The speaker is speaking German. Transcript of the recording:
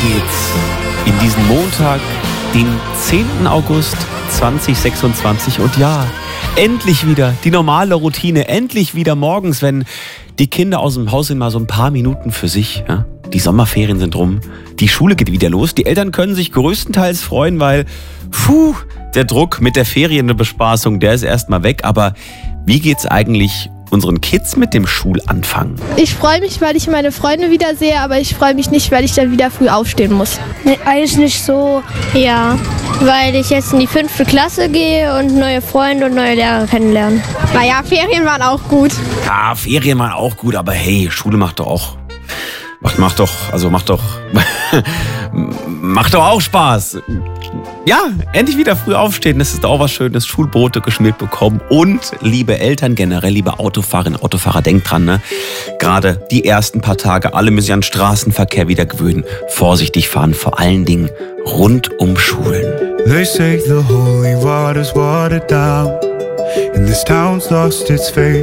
geht's in diesen Montag, den 10. August 2026. Und ja, endlich wieder die normale Routine, endlich wieder morgens, wenn die Kinder aus dem Haus sind, mal so ein paar Minuten für sich. Ja? Die Sommerferien sind rum, die Schule geht wieder los. Die Eltern können sich größtenteils freuen, weil der Druck mit der Ferienbespaßung, der ist erstmal weg. Aber wie geht's eigentlich unseren Kids mit dem Schulanfang? Ich freue mich, weil ich meine Freunde wiedersehe, aber ich freue mich nicht, weil ich dann wieder früh aufstehen muss. Nee, eigentlich nicht so. Ja, weil ich jetzt in die 5. Klasse gehe und neue Freunde und neue Lehrer kennenlerne. Naja, Ferien waren auch gut. Ja, Ferien waren auch gut, aber hey, Schule macht doch auch macht doch auch Spaß. Ja, endlich wieder früh aufstehen, das ist auch was Schönes. Schulbrote geschmiert bekommen und liebe Eltern, generell liebe Autofahrerinnen, Autofahrer, denkt dran, ne? Gerade die ersten paar Tage, alle müssen sich an den Straßenverkehr wieder gewöhnen. Vorsichtig fahren, vor allen Dingen rund um Schulen. They say the holy water's watered down and this town's lost its faith.